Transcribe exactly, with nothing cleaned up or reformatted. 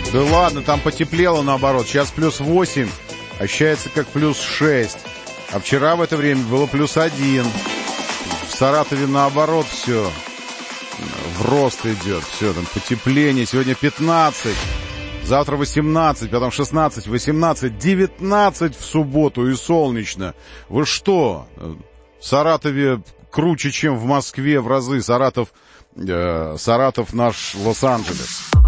Да ладно, там потеплело наоборот. Сейчас плюс восемь, ощущается как плюс шесть. А вчера в это время было плюс один. В Саратове наоборот все. В рост идет. Все, там потепление. Сегодня пятнадцать. Завтра восемнадцать, потом шестнадцать, восемнадцать, девятнадцать в субботу и солнечно. Вы что? В Саратове круче, чем в Москве в разы. Саратов, э, Саратов наш Лос-Анджелес.